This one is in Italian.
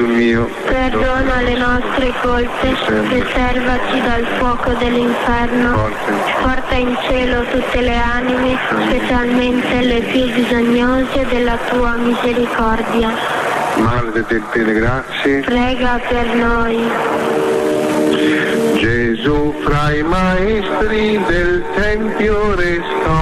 mio, perdona le nostre colpe, preservaci dal fuoco dell'inferno, porta in cielo tutte le anime, specialmente le più bisognose della tua misericordia. Madre del piene grazie, Prega per noi. Gesù fra i maestri del Tempio restò